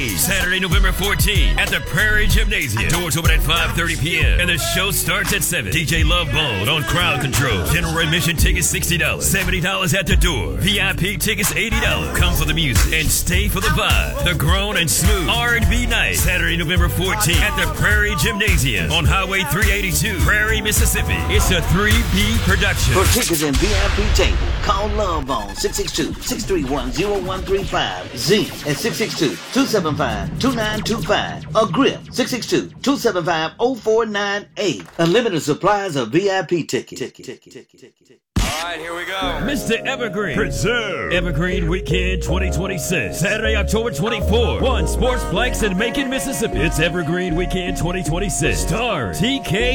Saturday, November 14th at the Prairie Gymnasium. Doors open at 5:30 p.m. and the show starts at 7. DJ Love Bone on crowd control. General admission tickets $60. $70 at the door. VIP tickets $80. Come for the music and stay for the vibe. The grown and smooth R&B night. Saturday, November 14th at the Prairie Gymnasium on Highway 382, Prairie, Mississippi. It's a 3P production. For tickets and VIP table, call Love Bone 662-631-0135. Z at 662-275-2925. Or Grip 662-275-0498. Unlimited supplies of VIP tickets. All right, here we go. Mr. Evergreen. Preserve. Evergreen Weekend 2026. Saturday, October 24th. One Sportsplex in Macon, Mississippi. It's Evergreen Weekend 2026. Stars TK